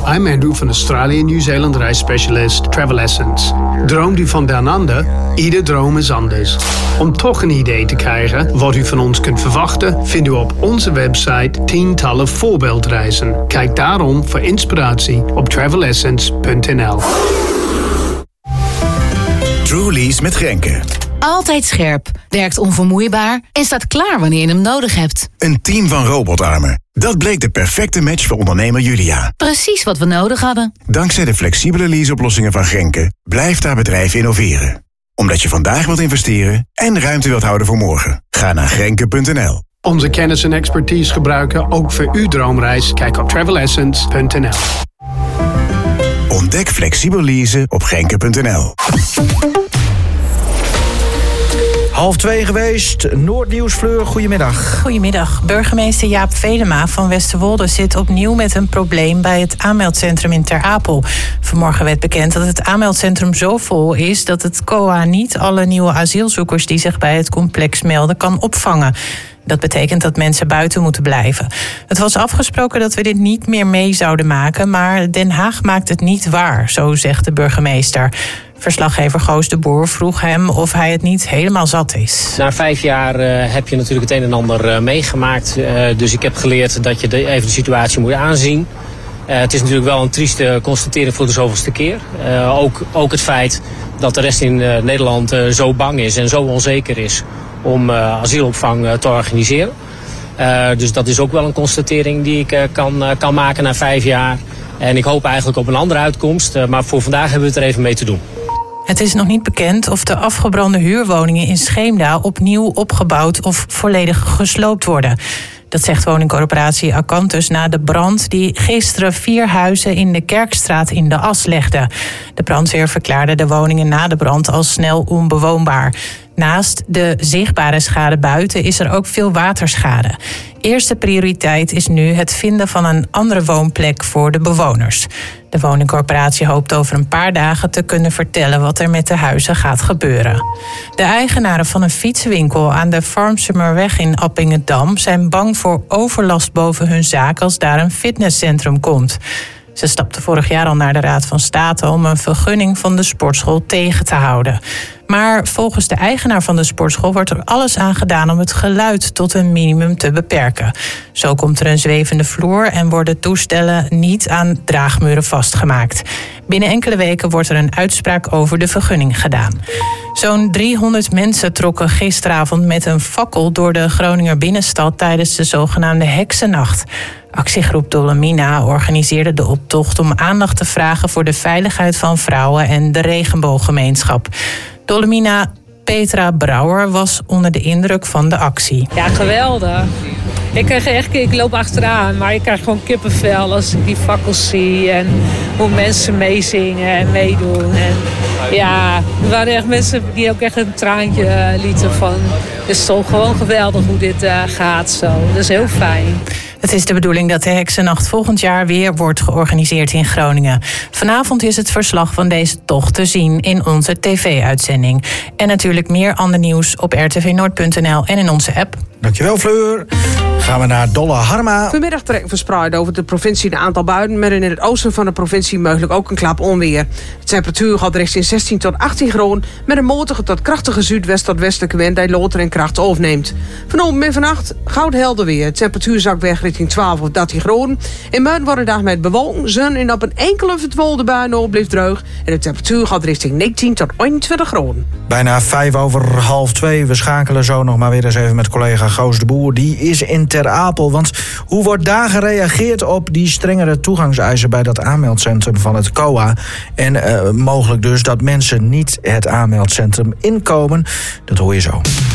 I'm Andrew van Australië Nieuw-Zeeland reisspecialist Travel Essence. Droomt u van down under? Ieder droom is anders. Om toch een idee te krijgen wat u van ons kunt verwachten, vindt u op onze website tientallen voorbeeldreizen. Kijk daarom voor inspiratie op travelessence.nl. TrueLease met Grenke. Altijd scherp, werkt onvermoeibaar en staat klaar wanneer je hem nodig hebt. Een team van robotarmen. Dat bleek de perfecte match voor ondernemer Julia. Precies wat we nodig hadden. Dankzij de flexibele leaseoplossingen van Grenke blijft haar bedrijf innoveren. Omdat je vandaag wilt investeren en ruimte wilt houden voor morgen. Ga naar grenke.nl. Onze kennis en expertise gebruiken ook voor uw droomreis. Kijk op travelessence.nl. Ontdek flexibel leasen op grenke.nl. 1:30 geweest. Noordnieuws, Fleur, goedemiddag. Goedemiddag. Burgemeester Jaap Velema van Westerwolde zit opnieuw met een probleem bij het aanmeldcentrum in Ter Apel. Vanmorgen werd bekend dat het aanmeldcentrum zo vol is dat het COA niet alle nieuwe asielzoekers die zich bij het complex melden kan opvangen. Dat betekent dat mensen buiten moeten blijven. Het was afgesproken dat we dit niet meer mee zouden maken, maar Den Haag maakt het niet waar, zo zegt de burgemeester. Verslaggever Goos de Boer vroeg hem of hij het niet helemaal zat is. Na 5 jaar heb je natuurlijk het een en ander meegemaakt. Dus ik heb geleerd dat je even de situatie moet aanzien. Het is natuurlijk wel een trieste constatering voor de zoveelste keer. Ook het feit dat de rest in Nederland zo bang is en zo onzeker is om asielopvang te organiseren. Dus dat is ook wel een constatering die ik kan maken na 5 jaar. En ik hoop eigenlijk op een andere uitkomst. Maar voor vandaag hebben we het er even mee te doen. Het is nog niet bekend of de afgebrande huurwoningen in Scheemda opnieuw opgebouwd of volledig gesloopt worden. Dat zegt woningcorporatie Acanthus na de brand die gisteren 4 huizen in de Kerkstraat in de as legde. De brandweer verklaarde de woningen na de brand al snel onbewoonbaar. Naast de zichtbare schade buiten is er ook veel waterschade. Eerste prioriteit is nu het vinden van een andere woonplek voor de bewoners. De woningcorporatie hoopt over een paar dagen te kunnen vertellen wat er met de huizen gaat gebeuren. De eigenaren van een fietsenwinkel aan de Farmsumerweg in Appingedam zijn bang voor overlast boven hun zaak als daar een fitnesscentrum komt. Ze stapten vorig jaar al naar de Raad van State om een vergunning van de sportschool tegen te houden. Maar volgens de eigenaar van de sportschool wordt er alles aan gedaan om het geluid tot een minimum te beperken. Zo komt er een zwevende vloer en worden toestellen niet aan draagmuren vastgemaakt. Binnen enkele weken wordt er een uitspraak over de vergunning gedaan. Zo'n 300 mensen trokken gisteravond met een fakkel door de Groninger binnenstad tijdens de zogenaamde Heksennacht. Actiegroep Dolomina organiseerde de optocht om aandacht te vragen voor de veiligheid van vrouwen en de regenbooggemeenschap. Dolomina Petra Brouwer was onder de indruk van de actie. Ja, geweldig. Ik loop achteraan, maar ik krijg gewoon kippenvel als ik die fakkels zie en hoe mensen meezingen en meedoen. En ja, er waren echt mensen die ook echt een traantje lieten van. Het is toch gewoon geweldig hoe dit gaat zo. Dat is heel fijn. Het is de bedoeling dat de Heksennacht volgend jaar weer wordt georganiseerd in Groningen. Vanavond is het verslag van deze tocht te zien in onze tv-uitzending. En natuurlijk meer ander nieuws op rtvnoord.nl en in onze app. Dankjewel, Fleur. Gaan we naar Dolle Harma. Vanmiddag trekken verspreid over de provincie een aantal buien, met in het oosten van de provincie mogelijk ook een klap onweer. De temperatuur gaat richting 16 tot 18 graden, met een matige tot krachtige zuidwest tot westelijke wind die later in kracht overneemt. Vanavond en vannacht goud helder weer. De temperatuur zakt weg richting 12 of 13 graden. In Muiden wordt de dag met bewolking, zon en op een enkele verdwolde bui nog blijft droog. En de temperatuur gaat richting 19 tot 21 graden. Bijna 1:05. We schakelen zo nog maar weer eens even met collega Goos de Boer. Die is in Ter Apel. Want hoe wordt daar gereageerd op die strengere toegangseisen bij dat aanmeldcentrum van het COA? En mogelijk dus dat mensen niet het aanmeldcentrum inkomen. Dat hoor je zo.